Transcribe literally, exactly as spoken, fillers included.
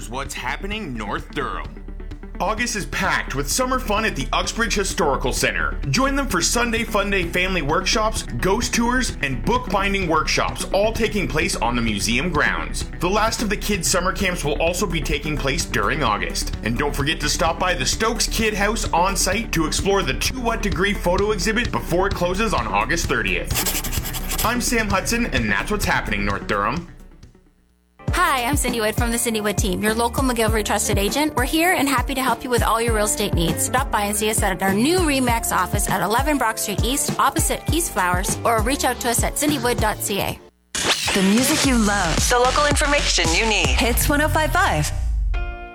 here's what's happening North Durham. August is packed with summer fun at the Uxbridge Historical Center. Join them for Sunday Fun Day family workshops, ghost tours, and bookbinding workshops, all taking place on the museum grounds. The last of the kids' summer camps will also be taking place during August. And don't forget to stop by the Stokes Kid House on site to explore the Two What Degree photo exhibit before it closes on August thirtieth. I'm Sam Hudson, and that's what's happening North Durham. Hi, I'm Cindy Wood from the Cindy Wood team, your local McGillivray trusted agent. We're here and happy to help you with all your real estate needs. Stop by and see us at our new RE/MAX office at eleven Brock Street East, opposite East Flowers, or reach out to us at cindy wood dot c a. The music you love. The local information you need. Hits one oh five point five.